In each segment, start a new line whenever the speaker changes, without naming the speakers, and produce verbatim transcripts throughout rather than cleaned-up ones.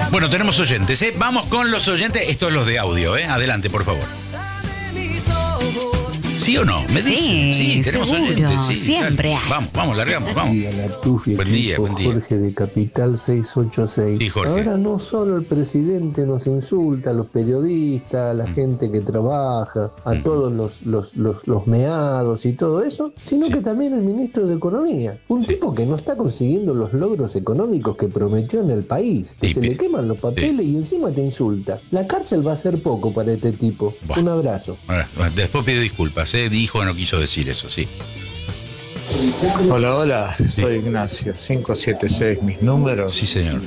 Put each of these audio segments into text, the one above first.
Bueno, tenemos oyentes, ¿eh? Vamos con los oyentes. Esto es los de audio, ¿eh? Adelante, por favor. ¿Sí o no? ¿Me dicen?
Sí,
Sí, tenemos
seguro,
oyentes. Sí,
siempre
claro.
hay.
Vamos, vamos, largamos, vamos.
Buen día, Latufia,
Buen día,
equipo,
buen día.
Jorge de Capital seiscientos ochenta y seis.
Sí, Jorge.
Ahora no solo el presidente nos insulta, a los periodistas, a la
Mm.
gente que trabaja, a
Mm.
todos los, los, los, los meados y todo eso, sino
Sí.
que también el ministro de Economía. Un
Sí.
tipo que no está consiguiendo los logros económicos que prometió en el país. Que
Sí,
se
pe-
le queman los papeles y encima te insulta. La cárcel va a ser poco para este tipo.
Buah.
Un abrazo.
Bueno, después pide disculpas, ¿eh? Dijo que no quiso decir eso, sí.
Hola, hola, soy Ignacio, cinco siete seis, mis números.
Sí, señor.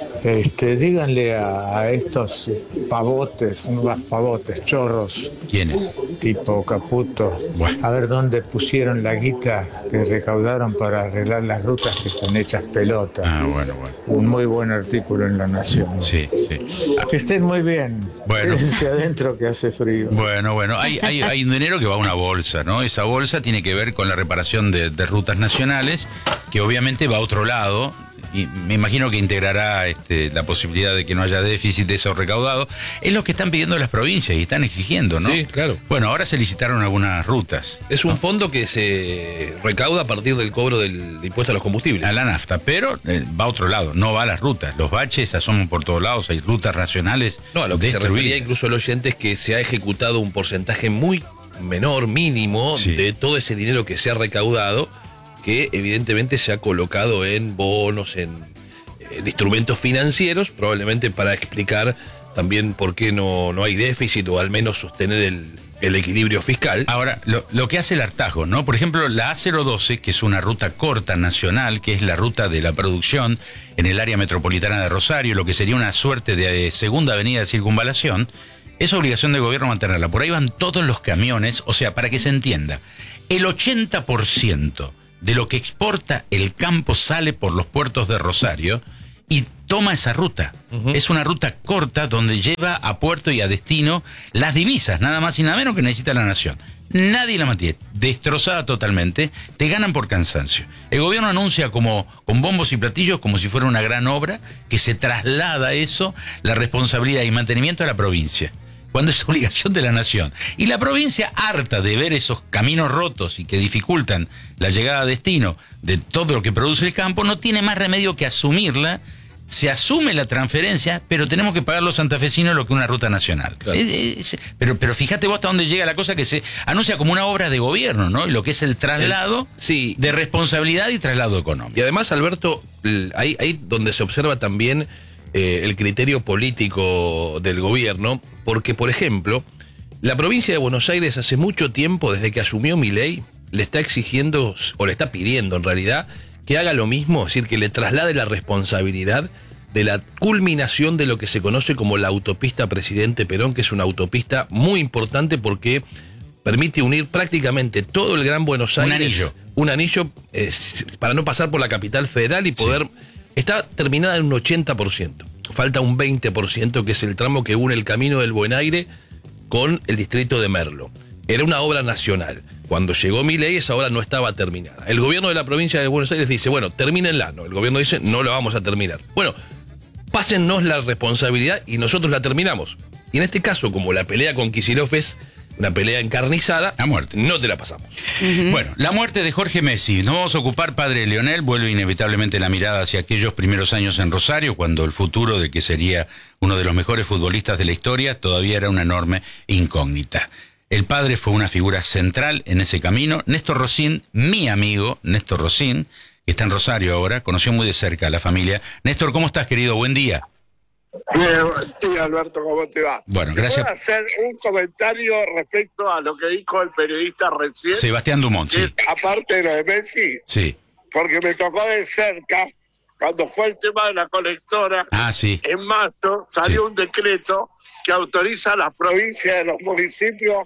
Este, díganle a, a estos pavotes, no más pavotes, chorros,
¿Quién es?
tipo Caputo,
Bueno.
a ver dónde pusieron la guita que recaudaron para arreglar las rutas que están hechas pelota.
Ah, bueno, bueno.
Un muy buen artículo en La Nación.
Sí, sí. Ah,
Que estén muy bien.
Bueno.
Quédense adentro que hace frío.
Bueno, bueno, hay, hay, hay un dinero que va a una bolsa, ¿no? Esa bolsa tiene que ver con la reparación de, de rutas nacionales, que obviamente va a otro lado, y me imagino que integrará este, la posibilidad de que no haya déficit de esos recaudados. Es lo que están pidiendo las provincias y están exigiendo, ¿no?
Sí, claro.
Bueno, ahora se licitaron algunas rutas.
Es un
¿no?
fondo que se recauda a partir del cobro del impuesto a los combustibles.
A la nafta, pero eh, va a otro lado, no va a las rutas. Los baches asoman por todos lados, hay rutas racionales.
No, a lo que se refería
destruidas.
incluso el oyente es que se ha ejecutado un porcentaje muy menor, mínimo,
Sí.
de todo ese dinero que se ha recaudado, que evidentemente se ha colocado en bonos, en, en instrumentos financieros, probablemente para explicar también por qué no, no hay déficit o al menos sostener el, el equilibrio fiscal.
Ahora, lo, lo que hace el hartazgo, ¿no? Por ejemplo, la A cero doce, que es una ruta corta nacional, que es la ruta de la producción en el área metropolitana de Rosario, lo que sería una suerte de eh, segunda avenida de circunvalación, es obligación del gobierno mantenerla. Por ahí van todos los camiones, o sea, para que se entienda, el ochenta por ciento de lo que exporta el campo sale por los puertos de Rosario y toma esa ruta.
Ujú.
Es una ruta corta donde lleva a puerto y a destino las divisas, nada más y nada menos que necesita la nación. Nadie la mantiene, destrozada totalmente, te ganan por cansancio. El gobierno anuncia como con bombos y platillos como si fuera una gran obra, que se traslada eso, la responsabilidad y mantenimiento a la provincia, cuando es obligación de la nación. Y la provincia, harta de ver esos caminos rotos y que dificultan la llegada a destino de todo lo que produce el campo, no tiene más remedio que asumirla. Se asume la transferencia, pero tenemos que pagar los santafesinos lo que una ruta nacional.
Claro.
Es- es- pero, pero fíjate vos hasta dónde llega la cosa, que se anuncia como una obra de gobierno, ¿no? Y lo que es el traslado
El- sí.
de responsabilidad y traslado económico.
Y además, Alberto, l- ahí, ahí donde se observa también eh, el criterio político del gobierno, porque, por ejemplo, la provincia de Buenos Aires hace mucho tiempo, desde que asumió Milei, le está exigiendo, o le está pidiendo en realidad, que haga lo mismo, es decir, que le traslade la responsabilidad de la culminación de lo que se conoce como la autopista Presidente Perón, que es una autopista muy importante porque permite unir prácticamente todo el Gran Buenos
Un
Aires.
anillo.
Un anillo eh, para no pasar por la capital federal y poder... Está terminada en un ochenta por ciento. Falta un veinte por ciento, que es el tramo que une el Camino del Buen Aire con el distrito de Merlo. Era una obra nacional. Cuando llegó Milei, esa obra no estaba terminada. El gobierno de la provincia de Buenos Aires dice, bueno, termínenla. No, el gobierno dice, no la vamos a terminar. Bueno, pásennos la responsabilidad y nosotros la terminamos. Y en este caso, como la pelea con Kicillof es una pelea encarnizada,
A muerte.
no te la pasamos.
Bueno, la muerte de Jorge Messi. Nos vamos a ocupar, padre Leonel. Vuelve inevitablemente la mirada hacia aquellos primeros años en Rosario, cuando el futuro de que sería uno de los mejores futbolistas de la historia todavía era una enorme incógnita. El padre fue una figura central en ese camino. Néstor Rocín, mi amigo Néstor Rocín, que está en Rosario ahora, conoció muy de cerca a la familia. Néstor, ¿cómo estás, querido? Buen día.
Bien, sí, Alberto, ¿cómo te va?
Bueno,
¿Puedo
gracias.
hacer un comentario respecto a lo que dijo el periodista recién?
Sebastián Dumont,
Que
sí.
aparte de lo de Messi,
Sí.
porque me tocó de cerca, cuando fue el tema de la colectora,
Ah, sí.
en marzo salió
Sí.
un decreto que autoriza a las provincias y a los municipios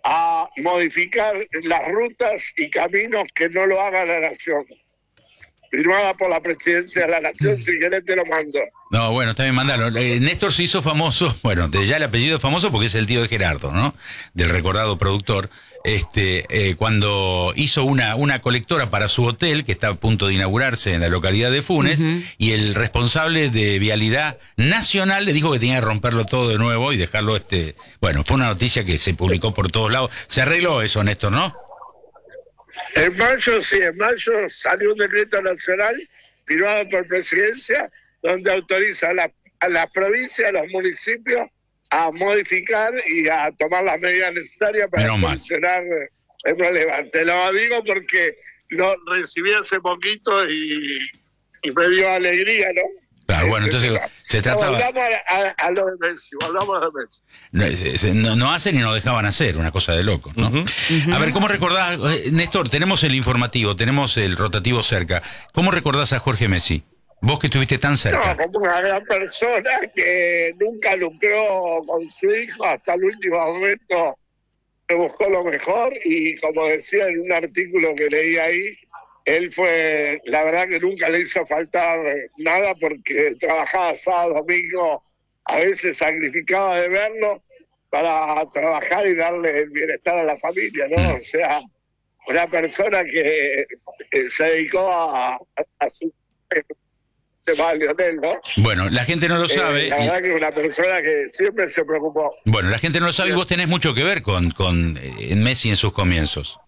a modificar las rutas y caminos que no lo haga la nación. firmada por la Presidencia de la Nación. Si querés te lo mando.
No, bueno, está bien, mandalo. Eh, Néstor se hizo famoso, bueno, de ya el apellido es famoso porque es el tío de Gerardo, ¿no? Del recordado productor. Este, eh, cuando hizo una, una colectora para su hotel, que está a punto de inaugurarse en la localidad de Funes, uh-huh. y el responsable de Vialidad Nacional le dijo que tenía que romperlo todo de nuevo y dejarlo, este, bueno, fue una noticia que se publicó por todos lados. Se arregló eso, Néstor, ¿no?
En mayo, sí, en mayo salió un decreto nacional firmado por Presidencia, donde autoriza a la, a las provincias, a los municipios, a modificar y a tomar las medidas necesarias para Menos solucionar mal. el problema. Te lo digo porque lo recibí hace poquito y, y me dio alegría, ¿no?
Claro, bueno, entonces se, se trataba...
Volvamos a, a, a lo de Messi, volvamos a Messi.
No, se, no, no hacen y no dejaban hacer, una cosa de loco, ¿no? Uh-huh. Uh-huh. A ver, ¿cómo recordás, Néstor, tenemos el informativo, tenemos el rotativo cerca, ¿cómo recordás a Jorge Messi? Vos que estuviste tan cerca.
No, como una gran persona que nunca lucró con su hijo, hasta el último momento le buscó lo mejor y como decía en un artículo que leí ahí, él fue, la verdad que nunca le hizo faltar nada porque trabajaba sábado, domingo, a veces sacrificaba de verlo para trabajar y darle el bienestar a la familia, ¿no? Mm. O sea, una persona que, que se dedicó a, a, a su... Lionel, ¿no?
Bueno, la gente no lo sabe.
Eh, la verdad y... que es una persona que siempre se preocupó.
Bueno, la gente no lo sabe y vos tenés mucho que ver con, con eh, Messi en sus comienzos.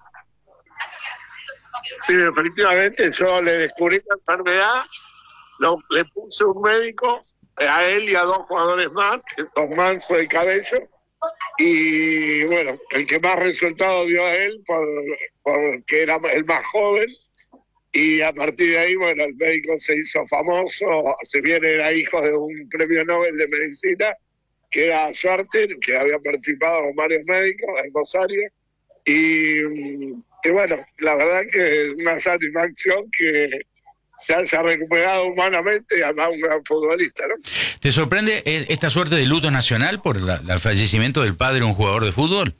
Sí, efectivamente, yo le descubrí la enfermedad, lo, le puse un médico a él y a dos jugadores más, que son Manso y Cabello, y bueno, el que más resultado dio a él, por, porque era el más joven, y a partir de ahí, bueno, el médico se hizo famoso, se viene, era hijo de un premio Nobel de Medicina, que era Schwarzer, que había participado con varios médicos en Rosario, y, y bueno, la verdad que es una satisfacción que se haya recuperado humanamente y además un gran futbolista, ¿no?
¿Te sorprende esta suerte de luto nacional por la, el fallecimiento del padre de un jugador de fútbol?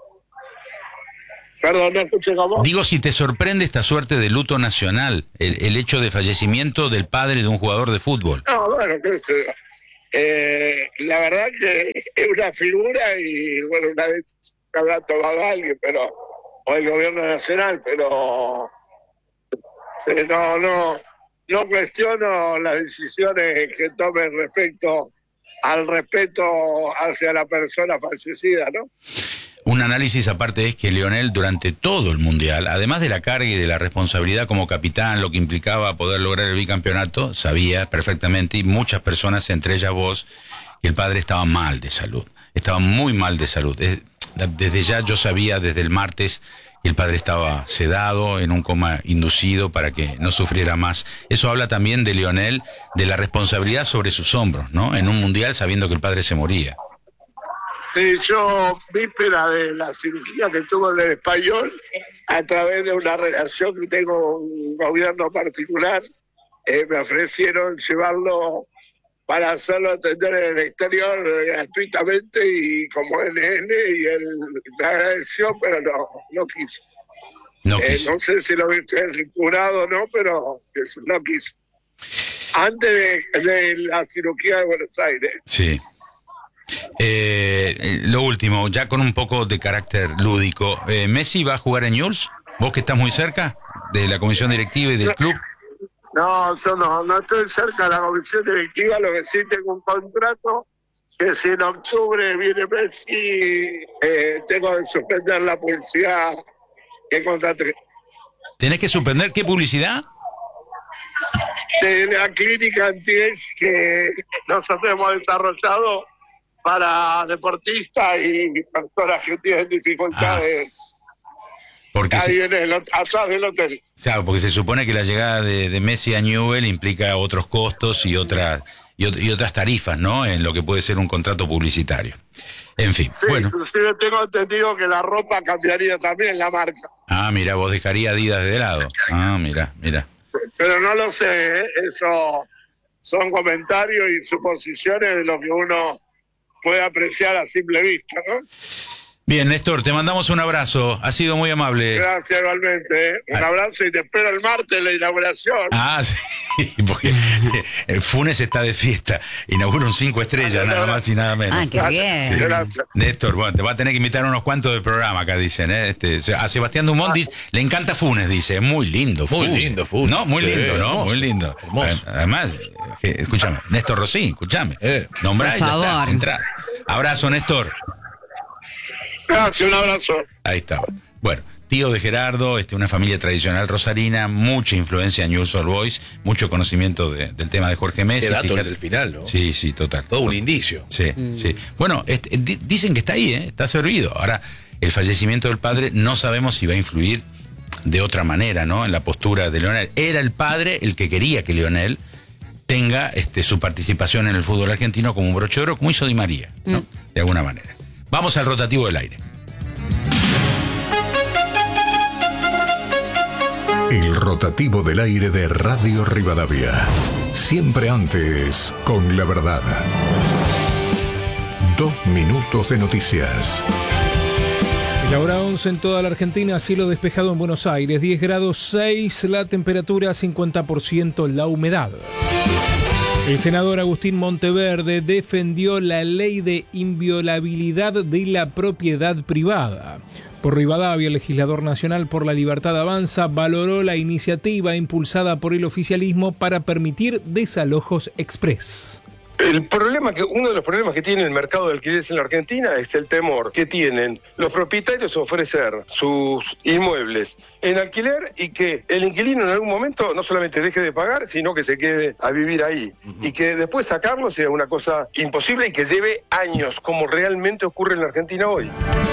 Perdón, no escuché cómo.
Digo, si te sorprende esta suerte de luto nacional, el, el hecho de fallecimiento del padre de un jugador de fútbol.
No, bueno, qué sé yo. Eh, la verdad que es una figura y bueno, una vez habrá tomado a alguien, pero o el gobierno nacional, pero eh, no, no, no cuestiono las decisiones que tomen respecto al respeto hacia la persona fallecida, ¿no?
Un análisis aparte es que Lionel durante todo el Mundial, además de la carga y de la responsabilidad como capitán, lo que implicaba poder lograr el bicampeonato, sabía perfectamente, y muchas personas, entre ellas vos, que el padre estaba mal de salud, estaba muy mal de salud. Desde ya yo sabía, desde el martes, que el padre estaba sedado, en un coma inducido para que no sufriera más. Eso habla también de Lionel, de la responsabilidad sobre sus hombros, ¿no? En un Mundial sabiendo que el padre se moría.
Sí, yo, víspera de la cirugía que tuvo en el Español, a través de una relación que tengo con un gobierno particular, eh, me ofrecieron llevarlo para hacerlo atender en el exterior gratuitamente y como N N, y él me agradeció, pero no, no quiso.
No, quiso.
Eh, no sé si lo viste curado o no, pero no quiso. Antes de, de la cirugía de Buenos Aires.
Sí. Eh, lo último, ya con un poco de carácter lúdico, eh, ¿Messi va a jugar en Newell's? ¿Vos que estás muy cerca de la comisión directiva y del club?
No, yo no, no estoy cerca de la comisión directiva, lo que sí tengo un contrato, que si en octubre viene Messi, eh, tengo que suspender la publicidad que contraté.
¿Tenés que suspender qué publicidad?
De la clínica anti-age que nosotros hemos desarrollado para deportistas y personas que tienen dificultades. Ah,
porque
ahí
se,
en el, atrás del hotel.
Claro, porque se supone que la llegada de, de Messi a Newell implica otros costos y, otra, y, y otras tarifas, ¿no? En lo que puede ser un contrato publicitario. En fin,
sí,
bueno.
Inclusive tengo entendido que la ropa cambiaría también la marca.
Ah, mira, vos dejaría Adidas de lado. Ah, mira, mira.
Pero no lo sé, ¿eh? Eso son comentarios y suposiciones de lo que uno puede apreciar a simple vista, ¿no?
Bien, Néstor, te mandamos un abrazo. Ha sido muy amable.
Gracias, igualmente. ¿eh? Un
Ay.
abrazo y te espero el martes en la inauguración.
Ah, sí, porque el Funes está de fiesta. Inaugura un cinco estrellas, nada más y nada menos.
Ah, qué bien.
Sí.
Gracias.
Néstor, bueno, te va a tener que invitar a unos cuantos del programa acá, dicen, ¿eh? Este, a Sebastián Dumont dice, le encanta Funes, dice, muy lindo.
Muy
Funes.
lindo, Funes.
No, muy
Sí,
lindo, ¿no?
hermoso,
Muy lindo.
hermoso.
Además, eh, escúchame, Néstor Rossi, escúchame.
Eh.
Nombrá y
Por
ya está,
favor.
entrás. Abrazo, Néstor.
Gracias, un abrazo.
Ahí estaba. Bueno, tío de Gerardo, este, una familia tradicional rosarina, mucha influencia en News All Boys, mucho conocimiento de- del tema de Jorge Messi.
Qué dato
fíjate.
en el final, ¿no?
Sí, sí, total.
Todo un indicio.
Sí, sí. Bueno, este, di- dicen que está ahí, ¿eh? Está servido. Ahora, el fallecimiento del padre no sabemos si va a influir de otra manera, ¿no? En la postura de Leonel. Era el padre el que quería que Leonel tenga este, su participación en el fútbol argentino como un broche de oro, como hizo Di María, ¿no? De alguna manera. Vamos al rotativo del aire.
El rotativo del aire de Radio Rivadavia. Siempre antes, con la verdad. Dos minutos de noticias.
La hora once en toda la Argentina, cielo despejado en Buenos Aires, diez grados seis, la temperatura cincuenta por ciento, la humedad. El senador Agustín Monteverde defendió la ley de inviolabilidad de la propiedad privada. Por Rivadavia, el legislador nacional por la Libertad Avanza valoró la iniciativa impulsada por el oficialismo para permitir desalojos express.
El problema que uno de los problemas que tiene el mercado de alquileres en la Argentina es el temor que tienen los propietarios a ofrecer sus inmuebles en alquiler y que el inquilino en algún momento no solamente deje de pagar, sino que se quede a vivir ahí. Uh-huh. Y que después sacarlo sea una cosa imposible y que lleve años, como realmente ocurre en la Argentina hoy.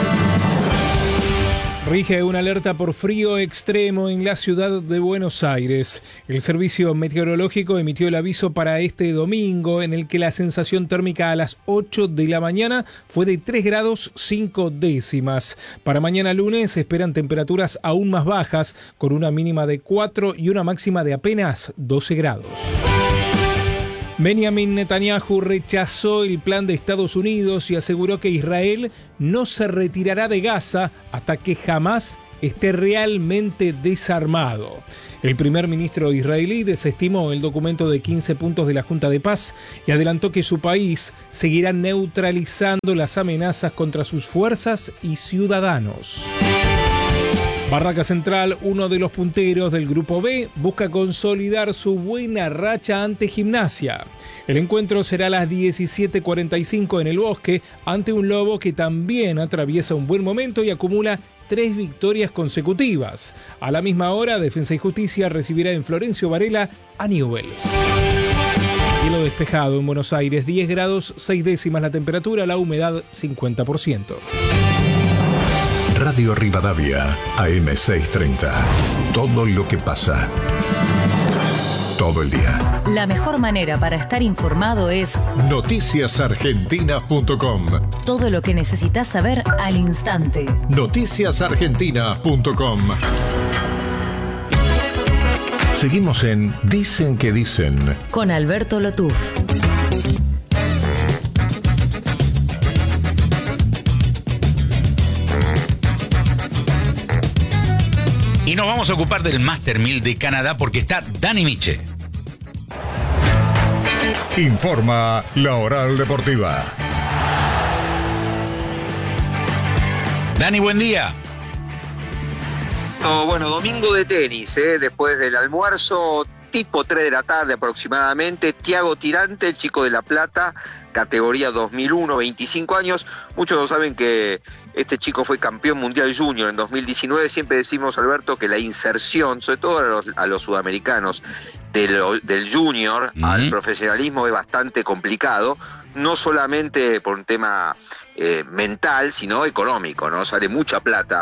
Rige una alerta por frío extremo en la ciudad de Buenos Aires. El servicio meteorológico emitió el aviso para este domingo, en el que la sensación térmica a las ocho de la mañana fue de tres grados cinco décimas. Para mañana lunes se esperan temperaturas aún más bajas, con una mínima de cuatro y una máxima de apenas doce grados. Benjamin Netanyahu rechazó el plan de Estados Unidos y aseguró que Israel no se retirará de Gaza hasta que Hamás esté realmente desarmado. El primer ministro israelí desestimó el documento de quince puntos de la Junta de Paz y adelantó que su país seguirá neutralizando las amenazas contra sus fuerzas y ciudadanos. Barraca Central, uno de los punteros del Grupo B, busca consolidar su buena racha ante Gimnasia. El encuentro será a las diecisiete cuarenta y cinco en el Bosque, ante un Lobo que también atraviesa un buen momento y acumula tres victorias consecutivas. A la misma hora, Defensa y Justicia recibirá en Florencio Varela a Newell's. Cielo despejado en Buenos Aires, diez grados seis décimas la temperatura, la humedad cincuenta por ciento.
Radio Rivadavia, A M seiscientos treinta. Todo lo que pasa. Todo el día.
La mejor manera para estar informado es
noticias argentinas punto com.
Todo lo que necesitas saber al instante.
noticias argentinas punto com. Seguimos en Dicen que Dicen.
Con Alberto Lotuf.
Y nos vamos a ocupar del Master mil de Canadá porque está Dani Miche.
Informa La Oral Deportiva.
Dani, buen día.
No, bueno, domingo de tenis, ¿eh? Después del almuerzo, tipo tres de la tarde aproximadamente. Thiago Tirante, el chico de La Plata, categoría dos mil uno, veinticinco años. Muchos no saben que este chico fue campeón mundial junior en dos mil diecinueve. Siempre decimos, Alberto, que la inserción, sobre todo a los, a los sudamericanos, de lo, del junior uh-huh. al profesionalismo es bastante complicado. No solamente por un tema eh, mental, sino económico, ¿no? Sale mucha plata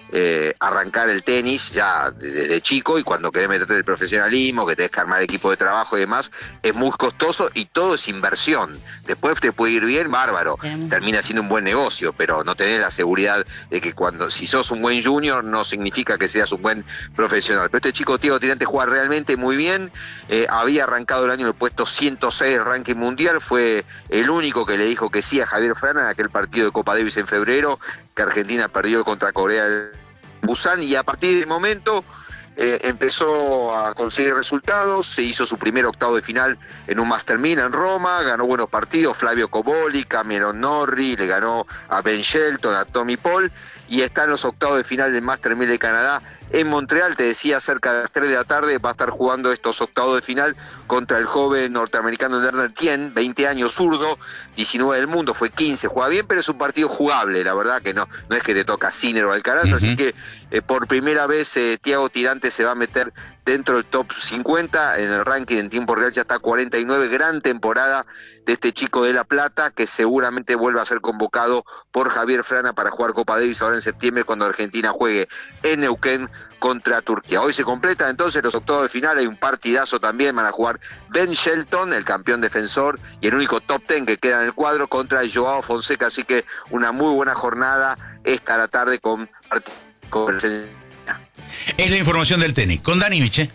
eh, arrancar el tenis ya desde chico, y cuando querés meterte en el profesionalismo, que tenés que armar equipo de trabajo y demás, es muy costoso y todo es inversión. Después te puede ir bien, bárbaro, bien. Termina siendo un buen negocio, pero no tenés la seguridad de que cuando si sos un buen junior no significa que seas un buen profesional. Pero este chico Tiago Tirante juega realmente muy bien, eh, había arrancado el año en el puesto ciento seis del ranking mundial, fue el único que le dijo que sí a Javier Frana en aquel partido de Copa Davis en febrero, que Argentina perdió contra Corea del Busan, y a partir del momento eh, empezó a conseguir resultados, se hizo su primer octavo de final en un Master mil en Roma, ganó buenos partidos, Flavio Coboli, Cameron Norrie, le ganó a Ben Shelton, a Tommy Paul, y está en los octavos de final del Master mil de Canadá en Montreal. Te decía, cerca de las tres de la tarde va a estar jugando estos octavos de final contra el joven norteamericano Lerner Tien, veinte años, zurdo, diecinueve del mundo, fue quince, juega bien, pero es un partido jugable, la verdad que no, no es que te toca Sinner o Alcaraz, uh-huh. Así que eh, por primera vez eh, Tiago Tirante se va a meter dentro del top cincuenta, en el ranking en tiempo real ya está cuarenta y nueve, gran temporada de este chico de La Plata, que seguramente vuelva a ser convocado por Javier Frana para jugar Copa Davis ahora en septiembre, cuando Argentina juegue en Neuquén contra Turquía. Hoy se completa entonces los octavos de final, hay un partidazo también, van a jugar Ben Shelton, el campeón defensor y el único top ten que queda en el cuadro, contra Joao Fonseca, así que una muy buena jornada esta la tarde con, con...
Es la información del tenis, con Dani Miche.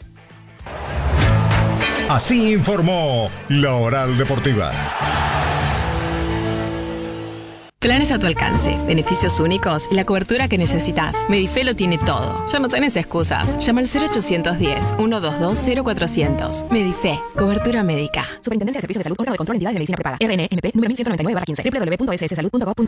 Así informó La Oral Deportiva.
Planes a tu alcance, beneficios únicos y la cobertura que necesitas. Medife lo tiene todo. Ya no tenés excusas. Llama al cero ochocientos diez, ciento veintidós, cero cuatrocientos. Medife, cobertura médica.
Superintendencia de Servicios de Salud, órgano de control de entidades de medicina prepaga. R N M P número mil ciento noventa y nueve barra quince. doble u doble u doble u punto s s salud punto gov punto